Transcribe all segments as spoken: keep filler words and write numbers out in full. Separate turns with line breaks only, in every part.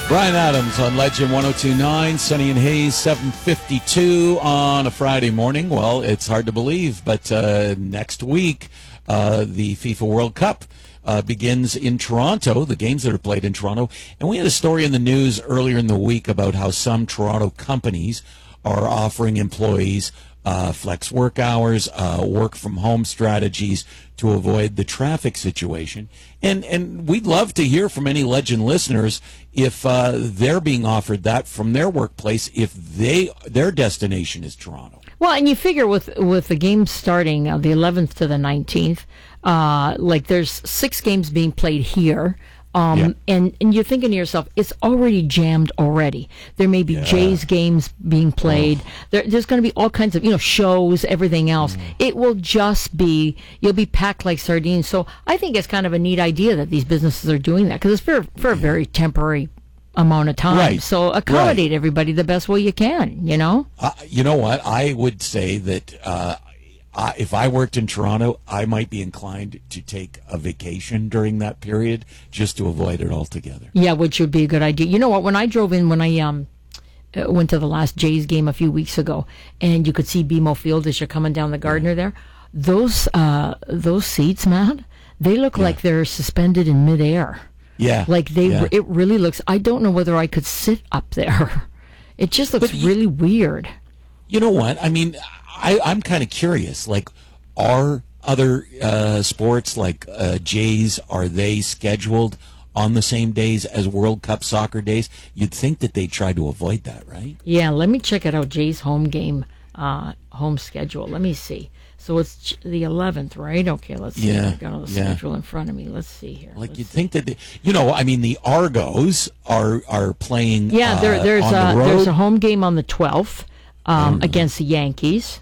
Brian Adams on Legend one oh two point nine, Sunny and Hayes, seven fifty-two on a Friday morning. Well, it's hard to believe, but uh, next week, uh, the FIFA World Cup uh, begins in Toronto, the games that are played in Toronto. And we had a story in the news earlier in the week about how some Toronto companies are offering employees uh, flex work hours, uh, work from home strategies to avoid the traffic situation. And and we'd love to hear from any Legend listeners if uh, they're being offered that from their workplace, if they their destination is Toronto.
Well, and you figure with with the games starting uh, the eleventh to the nineteenth, uh, like there's six games being played here. Um, yeah. and, and you're thinking to yourself, it's already jammed already. There may be yeah. Jays games being played. Oh. There, there's going to be all kinds of, you know, shows, everything else. Mm. It will just be, you'll be packed like sardines. So I think it's kind of a neat idea that these businesses are doing that because it's for, for a very temporary amount of time.
Right.
So accommodate
right.
everybody the best way you can, you know?
Uh, you know what? I would say that uh, I, if I worked in Toronto, I might be inclined to take a vacation during that period just to avoid it altogether.
Yeah, which would be a good idea. You know what? When I drove in, when I um uh, went to the last Jays game a few weeks ago, and you could see B M O Field as you're coming down the Gardner there, those uh, those seats, man, they look yeah. like they're suspended in midair.
Yeah.
Like they,
yeah.
it really looks, I don't know whether I could sit up there. It just looks
but
really
you,
weird.
You know what? I mean, I, I'm kind of curious. Like, are other uh, sports like uh, Jays, are they scheduled on the same days as World Cup soccer days? You'd think that they try to avoid that, right?
Yeah, let me check it out. Jays home game, uh, home schedule. Let me see. So it's the eleventh, right? Okay, let's see.
Yeah,
I've got all the
yeah.
schedule in front of me. Let's see here.
Like
let's
you'd
see.
think that, they, you know, I mean, the Argos are are playing.
Yeah, there,
uh,
there's
on
a
the road.
there's a home game on the twelfth um, against the Yankees.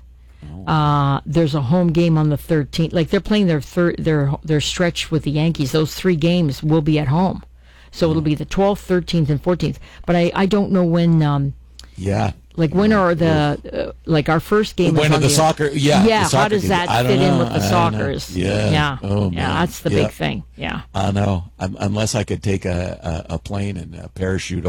Uh, there's a home game on the thirteenth. Like they're playing their third, their their stretch with the Yankees. Those three games will be at home, so it'll be the twelfth, thirteenth, and fourteenth. But I, I don't know when. Um,
yeah.
Like when are the uh, like our first game?
When
is
are
on
the, the soccer? Yeah.
Yeah.
The soccer
how does
games.
that fit
know,
in with the
I
Soccers?
Yeah.
Yeah.
Oh,
yeah.
man.
That's the
yeah.
big thing. Yeah.
I know. Um, unless I could take a, a, a plane and a parachute